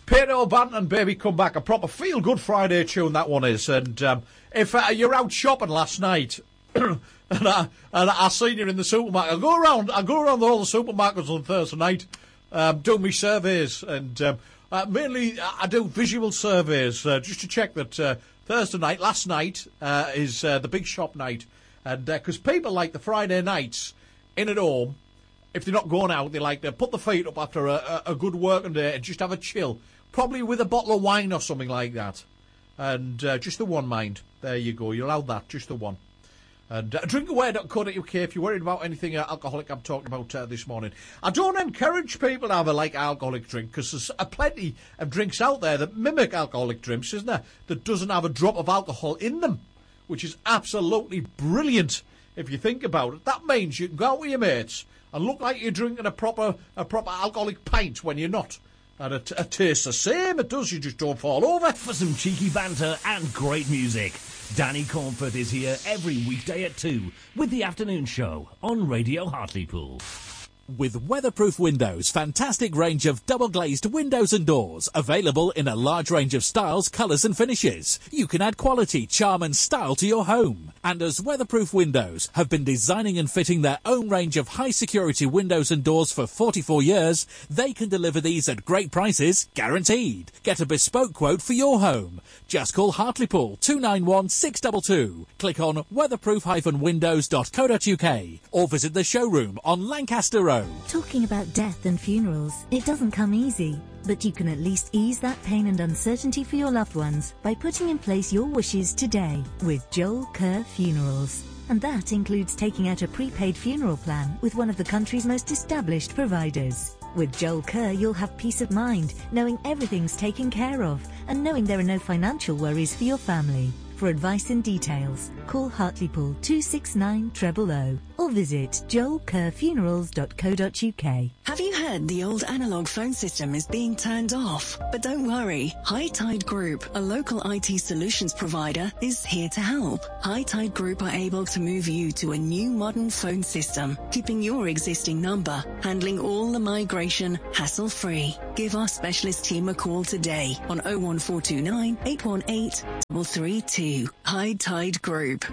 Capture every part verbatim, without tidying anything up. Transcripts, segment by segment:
Peter O'Banton and Baby Come Back, a proper feel-good Friday tune that one is. And um, if uh, you're out shopping last night and, I, and I seen you in the supermarket, I go around I go around all the supermarkets on Thursday night um, doing my surveys. And um, uh, mainly I do visual surveys uh, just to check that uh, Thursday night, last night, uh, is uh, the big shop night. And because uh, people like the Friday nights in at home, if they're not going out, they like to put the feet up after a, a, a good working day and just have a chill. Probably with a bottle of wine or something like that. And uh, just the one, mind. There you go. You're allowed that. Just the one. And uh, drinkaware dot co dot U K if you're worried about anything uh, alcoholic I'm talking about uh, this morning. I don't encourage people to have a like alcoholic drink because there's uh, plenty of drinks out there that mimic alcoholic drinks, isn't there? That doesn't have a drop of alcohol in them, which is absolutely brilliant if you think about it. That means you can go out with your mates and look like you're drinking a proper a proper alcoholic pint when you're not. And it, it tastes the same, it does, you just don't fall over. For some cheeky banter and great music, Danny Cornforth is here every weekday at two with the afternoon show on Radio Hartlepool. With Weatherproof Windows, fantastic range of double-glazed windows and doors, available in a large range of styles, colours and finishes. You can add quality, charm and style to your home. And as Weatherproof Windows have been designing and fitting their own range of high-security windows and doors for forty-four years, they can deliver these at great prices, guaranteed. Get a bespoke quote for your home. Just call Hartlepool two nine one six two two. Click on weatherproof dash windows dot co dot U K or visit the showroom on Lancaster Road. Talking about death and funerals, it doesn't come easy, but you can at least ease that pain and uncertainty for your loved ones by putting in place your wishes today with Joel Kerr Funerals. And that includes taking out a prepaid funeral plan with one of the country's most established providers. With Joel Kerr, you'll have peace of mind, knowing everything's taken care of and knowing there are no financial worries for your family. For advice and details, call Hartlepool two six nine zero zero zero or visit joel kerr funerals dot co dot U K. Have you heard the old analogue phone system is being turned off? But don't worry, High Tide Group, a local I T solutions provider, is here to help. High Tide Group are able to move you to a new modern phone system, keeping your existing number, handling all the migration hassle-free. Give our specialist team a call today on oh one four two nine, eight one eight, three three two. High Tide Group.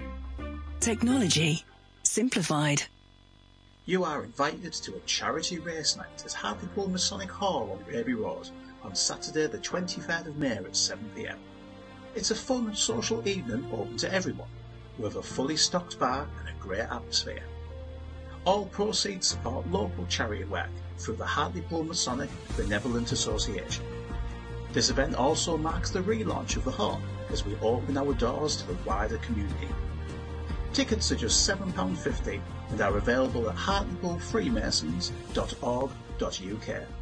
Technology simplified. You are invited to a charity race night at Hartlepool Masonic Hall on Raby Road on Saturday the twenty-third of May at seven p m. It's a fun and social evening open to everyone, with a fully stocked bar and a great atmosphere. All proceeds support local charity work through the Hartlepool Masonic Benevolent Association. This event also marks the relaunch of the hall as we open our doors to the wider community. Tickets are just seven pounds fifty and are available at hartlepool freemasons dot org dot U K.